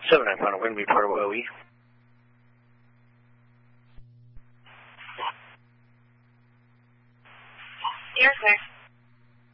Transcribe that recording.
7-9 final wind, report of OE. Yes, sir.